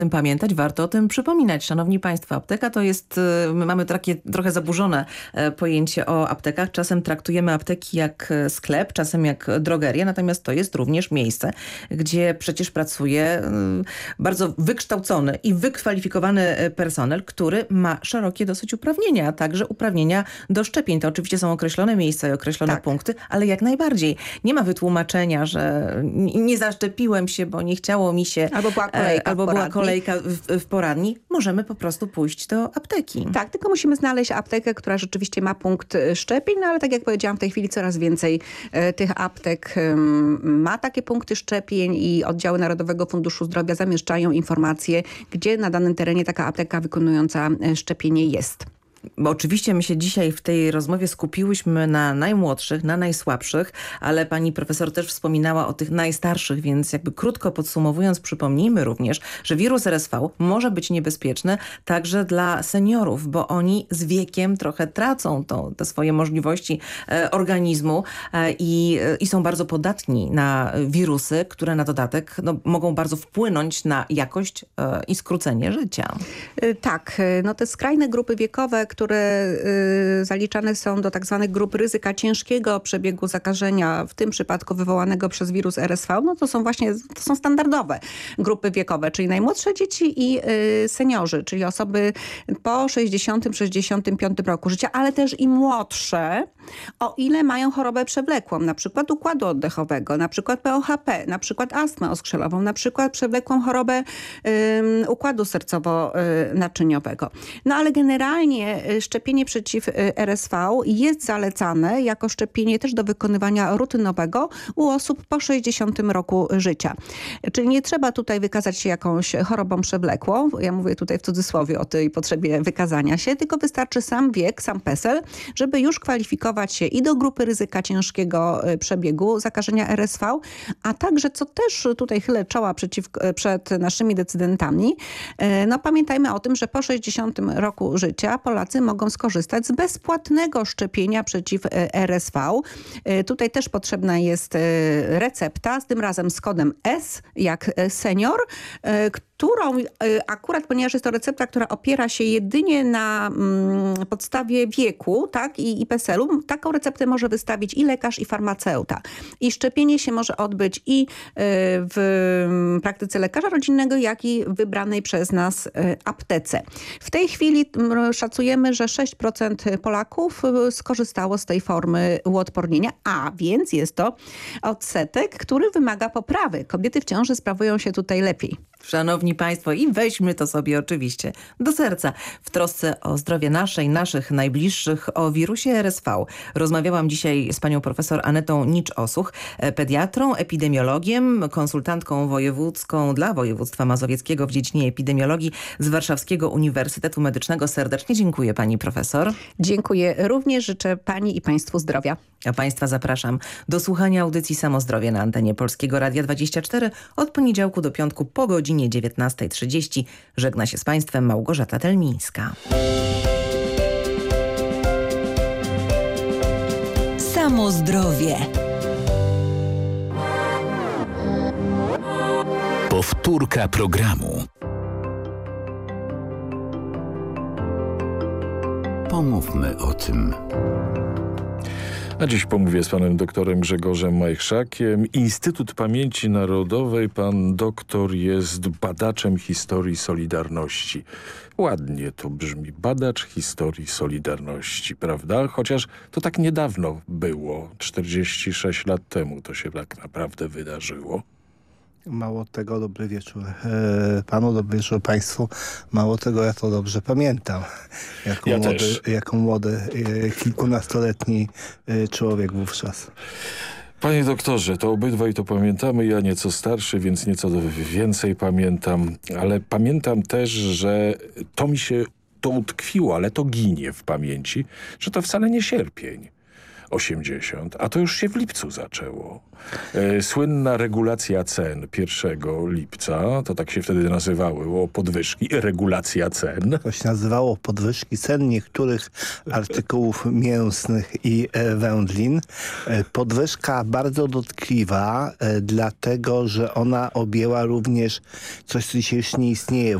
pamiętać, warto o tym przypominać. Szanowni Państwo, apteka to jest, my mamy takie trochę zaburzone pojęcie o aptekach. Czasem traktujemy apteki jak sklep, czasem jak drogerię, natomiast to jest również miejsce, gdzie przecież pracuje bardzo wykształcony i wykwalifikowany personel, który ma szerokie dosyć uprawnienia, a także uprawnienia do szczepień. To oczywiście są określone miejsca i określone punkty, ale jak najbardziej. Nie ma wytłumaczenia, że nie zaszczepiłem się, bo nie chciało mi się. Albo była kolejka w poradni. Możemy po prostu pójść do apteki. Tak, tylko musimy znaleźć aptekę, która rzeczywiście ma punkt szczepień, no ale tak jak powiedziałam, w tej chwili coraz więcej tych aptek ma takie punkty szczepień i oddziały Narodowego Funduszu Zdrowia zamieszczają informacje, gdzie na danym terenie taka apteka wykonująca szczepienie jest. Bo oczywiście my się dzisiaj w tej rozmowie skupiłyśmy na najmłodszych, na najsłabszych, ale pani profesor też wspominała o tych najstarszych, więc jakby krótko podsumowując, przypomnijmy również, że wirus RSV może być niebezpieczny także dla seniorów, bo oni z wiekiem trochę tracą te swoje możliwości organizmu i są bardzo podatni na wirusy, które na dodatek mogą bardzo wpłynąć na jakość i skrócenie życia. Tak, no te skrajne grupy wiekowe, które zaliczane są do tak zwanych grup ryzyka ciężkiego przebiegu zakażenia, w tym przypadku wywołanego przez wirus RSV, no to są standardowe grupy wiekowe, czyli najmłodsze dzieci i seniorzy, czyli osoby po 60-65 roku życia, ale też i młodsze, o ile mają chorobę przewlekłą, na przykład układu oddechowego, na przykład POHP, na przykład astmę oskrzelową, na przykład przewlekłą chorobę układu sercowo-naczyniowego. No ale generalnie szczepienie przeciw RSV jest zalecane jako szczepienie też do wykonywania rutynowego u osób po 60 roku życia. Czyli nie trzeba tutaj wykazać się jakąś chorobą przewlekłą. Ja mówię tutaj w cudzysłowie o tej potrzebie wykazania się, tylko wystarczy sam wiek, sam PESEL, żeby już kwalifikować się i do grupy ryzyka ciężkiego przebiegu zakażenia RSV, a także, co też tutaj chylę czoła przed naszymi decydentami, no pamiętajmy o tym, że po 60 roku życia Polacy mogą skorzystać z bezpłatnego szczepienia przeciw RSV. Tutaj też potrzebna jest recepta, z tym razem z kodem S, jak senior, którą akurat, ponieważ jest to recepta, która opiera się jedynie na podstawie wieku, tak, i PESEL-u, taką receptę może wystawić i lekarz, i farmaceuta. I szczepienie się może odbyć i w praktyce lekarza rodzinnego, jak i w wybranej przez nas aptece. W tej chwili szacujemy, że 6% Polaków skorzystało z tej formy uodpornienia, a więc jest to odsetek, który wymaga poprawy. Kobiety w ciąży sprawują się tutaj lepiej. Szanowni Państwo, i weźmy to sobie oczywiście do serca. W trosce o zdrowie naszych najbliższych, o wirusie RSV rozmawiałam dzisiaj z panią profesor Anetą Nicz-Osuch, pediatrą, epidemiologiem, konsultantką wojewódzką dla województwa mazowieckiego w dziedzinie epidemiologii z Warszawskiego Uniwersytetu Medycznego. Serdecznie dziękuję pani profesor. Dziękuję również, życzę pani i państwu zdrowia. A państwa zapraszam do słuchania audycji Samozdrowie na antenie Polskiego Radia 24 od poniedziałku do piątku po godzinie 19:30. Żegna się z państwem Małgorzata Telmińska. Samozdrowie. Powtórka programu. Pomówmy o tym. A dziś pomówię z panem doktorem Grzegorzem Majchrzakiem. Instytut Pamięci Narodowej. Pan doktor jest badaczem historii Solidarności. Ładnie to brzmi. Badacz historii Solidarności, prawda? Chociaż to tak niedawno było. 46 lat temu to się tak naprawdę wydarzyło. Mało tego, dobry wieczór panu, dobry wieczór państwu. Mało tego, ja to dobrze pamiętam. Jako młody, kilkunastoletni człowiek wówczas. Panie doktorze, to obydwaj to pamiętamy. Ja nieco starszy, więc nieco więcej pamiętam. Ale pamiętam też, że to mi się to utkwiło, ale to ginie w pamięci, że to wcale nie sierpień. 80, a to już się w lipcu zaczęło. Słynna regulacja cen 1 lipca, to tak się wtedy nazywało, podwyżki, regulacja cen. To się nazywało podwyżki cen niektórych artykułów mięsnych i wędlin. Podwyżka bardzo dotkliwa, dlatego że ona objęła również coś, co dzisiaj już nie istnieje